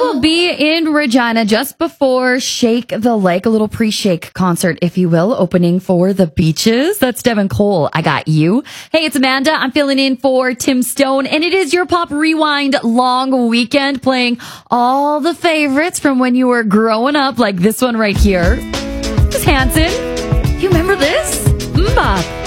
will be in Regina just before Shake the Lake, a little pre-shake concert, if you will, opening for the Beaches. That's Devin Cole. I got you. Hey, it's Amanda. I'm filling in for Tim Stone, and it is your Pop Rewind long weekend, playing all the favorites from when you were growing up, like this one right here. This is Hanson. You remember this? Mbop.